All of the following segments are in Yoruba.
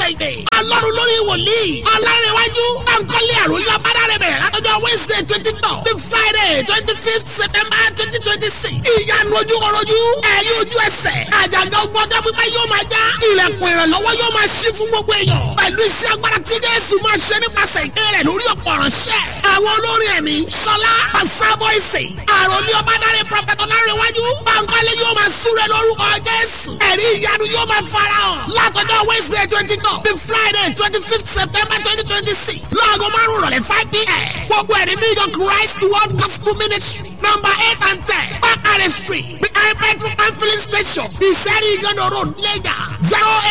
Friday. Ọlọ́run lórí wòlíì. Ọlárẹ̀wájú. Bánkọ́lé àròyọ abádàrẹ̀ bẹ̀rẹ̀ látọjọ́ Wednesday 22 ní Friday 25th September 2026. Ìyanu ojúkọrojú. Ẹ̀rí ojú ẹsẹ̀. Àjàgà ogun ọjọ́ pípẹ́ yóò máa já. Ilẹ̀kùn ìrànlọ́wọ́ yóò máa ṣí fún gbogbo èèyàn. Pẹ̀lú iṣẹ́ agbára tí Jésù máa ṣe nípasẹ̀ ìké rẹ̀ lórí ọ̀pọ̀ ránṣẹ́. Àwọn olórin ẹ̀mí Ṣọlá Pàṣábọ̀ìsì. Àròlé ọbádàrẹ̀ Prọfẹ̀tì Ọlárẹ̀wájú. Bánkọ́lé yóò máa súre lórúkọ Jésù. Ẹ̀rí ìyanu yóò máa farahàn. Látọjọ́ Wednesday 22 ní Friday 25th September 2026. Láago 5 ìrọ̀lẹ́ 5 p.m. Gbogbo ẹ̀rí ní ìjọ Christ World Gospel Ministry number 8 and 10 Bakare Street behind Petrol and Filling Station Ìṣẹ́rí Ìgànnà Road Lagos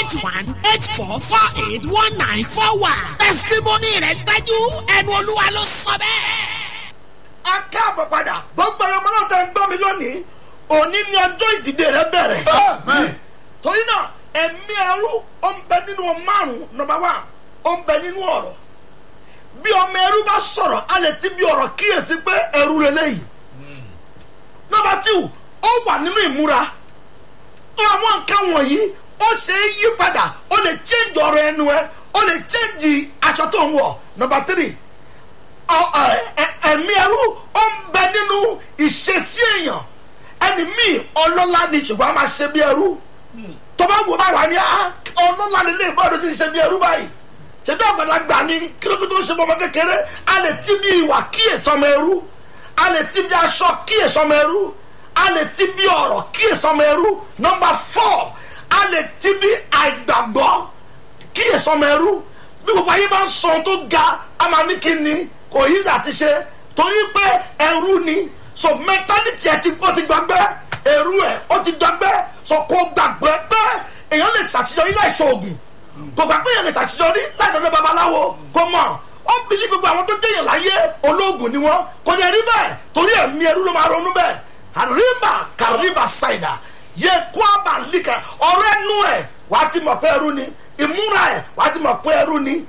081-8448-1941. Testimony rẹ̀ dájú ẹnu Olúwa ló sọ bẹ́ẹ̀. A káàbọ̀ padà gbogbo ọmọ náà tẹ́ ń gbọ́ mi lónìí òní ni ọjọ́ ìdìde rẹ bẹ̀rẹ̀. Torí náà ẹ̀mí ẹrú ó ń bẹ nínú márùn-ún number 1 ó ń bẹ nínú ọ̀rọ̀. Bí ọmọ ẹrú bá sọ̀rọ̀ a lè ti bí ọ̀rọ̀ kíyèsí pé ẹrú rẹ lẹ́yìn. Number 2 ó wà nínú ìmúra. Àwọn nǹkan wọ̀nyí ó ṣe é yí padà ó lè change ọ̀rọ̀ ẹnu ẹ ó lè change aṣọ tó ń wọ̀. Number 3 ẹ̀mí ẹrú ó ń bẹ nínú ìṣesí èèyàn. Ẹni míì ọlọ́lá ni ṣùgbọ́n a máa ṣe bí ẹrú. Tó bá wò bá wà ní ọlọ́lá nílé ìbáraẹni tí ń ṣe bí ẹrú báyìí. Ṣebí àgbàlagbà ni kílódé tó ń ṣe ọmọ kékeré. A lè ti bí ìwà kíyèsí ọmọ ẹrú. A lè ti bí aṣọ kíyèsí ọmọ ẹrú. A lè ti bí ọ̀rọ̀ kíyèsí ọmọ ẹrú. Number 4 a lè ti bí àìgbàgbọ́ kíyèsí ọmọ ẹrú. Bí gbogbo ayé bá ń sọ ohun tó ga a máa ní kí ni kò yí àti ṣe torí pé ẹrú ni. So mentality ẹ ti gbàgbé ẹrú ẹ ó ti gbàgbé so kò gbàgbé pé èèyàn lè ṣàṣeyọrí láì ṣoògùn kò gbà pé èèyàn lè ṣàṣeyọrí láì lọ́dọ̀ babaláwo kò mọ̀ ó ń bìlí gbogbo àwọn tó jẹ́yàn láyé olóògùn ni wọ́n kò ní ẹrí bẹ́ẹ̀ torí ẹ̀mí ẹrú ló máa ronú bẹ́ẹ̀ àríbà kàríbà ṣàìdà yẹ kó àbà líkà ọ̀rọ̀ ẹnu ẹ̀ wàá ti mọ̀ pé ẹrú ni ìmúra ẹ̀ wàá ti mọ̀ pé ẹrú ni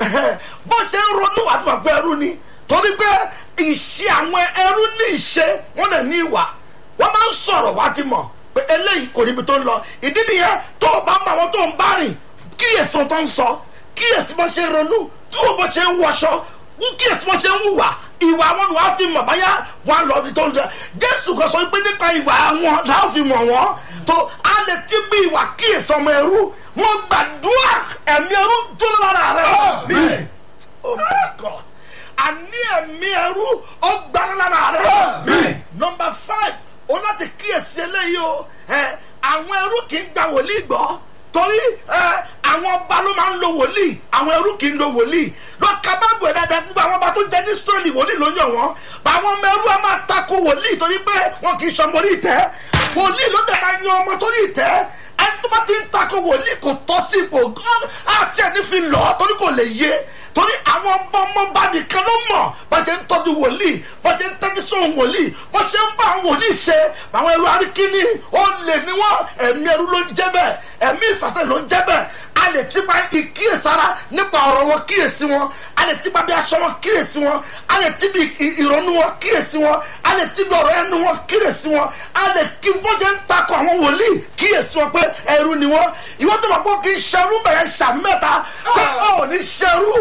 bó ṣe ń ronú wàá ti mọ̀ pé ẹrú ni torí pé ìṣe àwọn ẹrú ní ìṣe wọn lè ní ìwà wọn máa ń sọ̀rọ̀ wá ti mọ̀ pé eléyìí kò níbi tó ń lọ ìdí nìyẹn tó o bá mọ àwọn tó ń bá rìn kíyèsí wọn tó ń sọ kíyèsí wọn ṣe ń ronú tí wọn bó ṣe ń wọṣọ kíyèsí wọn ṣe ń hùwà ìwà wọn ni wọn fi mọ̀ báyà wọn lọ ibi tó ń jẹ Jésù kan sọ pé nípa ìwà wọn làwọn fi mọ̀ wọn tó a lè ti bí ìwà kíyèsí ọmọ ẹrú mo gbàdúrà ẹ̀mí ẹrú jóná lára rẹ. Oh my God. Àní ẹ̀mí ẹrú ó gbára lára rẹ̀. Number 5 ó láti kíyèsí eléyìí o àwọn ẹrú kì í gba wòlíì gbọ́ torí àwọn ọba ló máa ń lo wòlíì àwọn ẹrú kì í lo wòlíì lọ́ka bá gbé dáadáa gbogbo àwọn ọba tó jẹ́ ní Ísírẹ́lì wòlíì ló yàn wọ́n àwọn ọmọ ẹrú á máa tako wòlíì torí pé wọn kì í sọmọ orí ìtẹ́ wòlíì ló dẹ̀ máa yan ọmọ torí ìtẹ́ ẹni tó bá ti ń tako wòlíì kò tọ́ sí ipò àti ẹni fi lọ torí kò lè yé torí àwọn ọmọọba nìkan ló mọ̀ bọ́n ṣe ń tọ́jú wòlíì bọ́n ṣe ń tẹ́jú sóhun wòlíì bọ́n ṣe ń bá àwọn wòlíì ṣe àwọn ẹrú aríkíní ó lè ní wọ́n ẹ̀mí ẹrú ló ń jẹ́ bẹ́ẹ̀ ẹ̀mí ìfàsẹ́ ló ń jẹ́ bẹ́ẹ̀ a lè ti pa ìkíyèsára nípa ọ̀rọ̀ wọn kíyèsí wọn a lè ti pa bí aṣọ wọn kíyèsí wọn a lè ti bí ìrònú wọn kíyèsí wọn a lè ti bí ọ̀rọ̀ ẹnu wọn kíyèsí wọn a lè kí wọ́n jẹ́ ń takò àwọn wòlíì kíyèsí wọn pé ẹrú ni wọ́n ìwọ́n tó máa bọ́ kí n ṣerú bẹ̀rẹ̀ ṣàmẹ́ta pé ó ní ṣerú.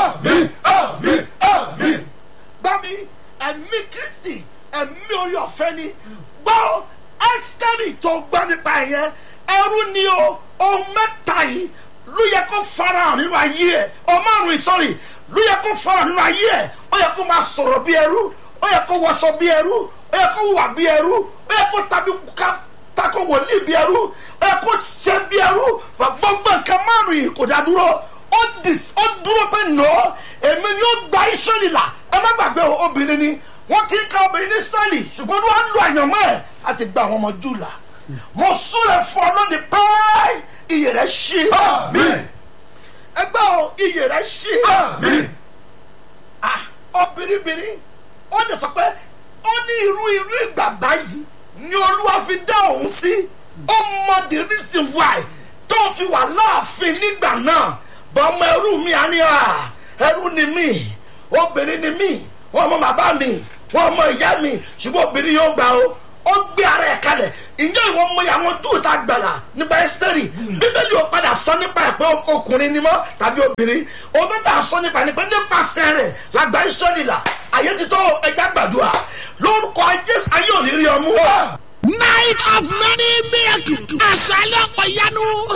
Gbami ẹ̀mí Kristi ẹ̀mí orí ọ̀fẹ́ ni gbọ́ ẹ́sítẹ́rì tó gbọ́ nípa ẹ̀yẹn ẹrú ni o ohun mẹ́ta yìí ló yẹ kó farahàn nínú ayé ẹ̀ ọmọrùn ìsọ̀rì ló yẹ kó farahàn nínú ayé ẹ̀ ó yẹ kó máa sọ̀rọ̀ bí ẹrú ó yẹ kó wọṣọ bí ẹrú ó yẹ kó wà bí ẹrú ó yẹ kó tako wòlíì bí ẹrú ó yẹ kó ṣe bí ẹrú gbogbo nǹkan márùn yìí kò dá dúró ó dúró pé nọ èmi ni ó gba Ísírẹ́lì là ẹ má gbàgbé obìnrin ni wọn kì í ka obìnrin ní Ísírẹ́lì ṣùgbọ́n ló wá ń lo àyànmọ́ ẹ̀ láti gba àwọn ọmọ Júù là mo súre fún ọ lónìí pé iyè rẹ ṣí ẹgbẹ́ o iyè rẹ ṣí obìnrin ó lè sọ pé ó ní irú ìgbà báyìí ni Olúwa fi dá òun sí ó mọ the reason why tó fi wà láàfin nígbà náà bọ́mọ ẹrú mi á ní ẹrú ni mí obìnrin ni mí wọn mọ bàbá mi wọn mọ ìyá mi ṣùgbọ́n obìnrin yóò gbà ó gbé ara ẹ̀ kalẹ̀ ìyẹn ìwọ mọ àwọn dùn tá a gbàlà nípa ẹ́sítẹ́rì bíbélì ò padà sọ nípa ẹ̀ pé ọkùnrin ni mọ́ tàbí obìnrin òótọ́ tá a sọ nípa ẹ̀ pé nípasẹ̀ rẹ̀ làgbà ìsọ̀rì là ayé ti tó ẹja gbàdúrà lórúkọ Jésù ayé ò ní rí ọmú. Night of many miracles. Àṣálẹ́ ọ̀pọ̀ ìyanu.